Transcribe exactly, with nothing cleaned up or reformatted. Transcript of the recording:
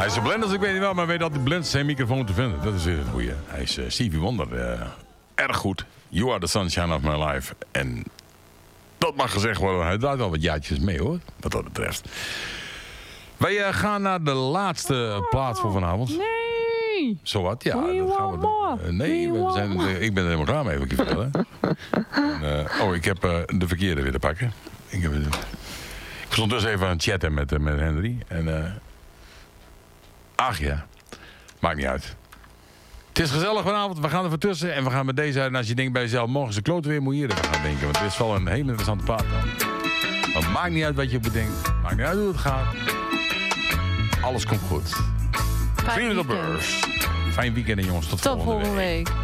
Hij is zo blind als ik weet niet wel, maar weet dat hij blind zijn microfoon te vinden. Dat is weer het goeie. Hij is uh, Stevie Wonder. Uh, erg goed. You are the sunshine of my life. En dat mag gezegd worden. Hij draait al wat jaartjes mee hoor. Wat dat betreft. Wij uh, gaan naar de laatste plaats voor vanavond. Nee. Zowat, ja. Dat gaan we doen. Uh, nee, we zijn, uh, ik ben er helemaal klaar mee, heb ik je vertellen. En, uh, oh, ik heb uh, de verkeerde weer te pakken. Ik, heb, uh, ik stond dus even aan het chatten met, uh, met Henry. En... Uh, Ach ja, maakt niet uit. Het is gezellig vanavond, we gaan er voor tussen en we gaan met deze uit. En als je denkt bij jezelf, morgen is de kloot weer, moet je hier even gaan denken. Want het is wel een hele interessante plaat. Maar het maakt niet uit wat je bedenkt, maakt niet uit hoe het gaat. Alles komt goed. Fijn weekend. Fijn weekend jongens, tot, tot volgende week. week.